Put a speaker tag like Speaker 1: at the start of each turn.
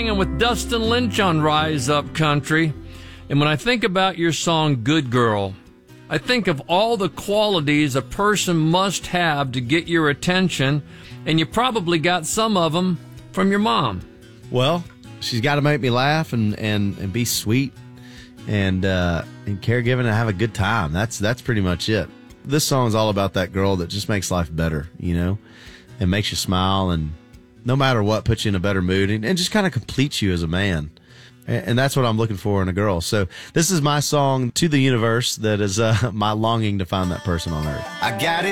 Speaker 1: hanging with Dustin Lynch on Rise Up Country. And when I think about your song, Good Girl, I think of all the qualities a person must have to get your attention, and you probably got some of them from your mom.
Speaker 2: Well, she's got to make me laugh and be sweet and caregiving and have a good time. That's pretty much it. This song is all about that girl that just makes life better, you know, and makes you smile, and no matter what, puts you in a better mood and just kind of completes you as a man. And that's what I'm looking for in a girl. So this is my song to the universe that is my longing to find that person on earth.
Speaker 3: I got it.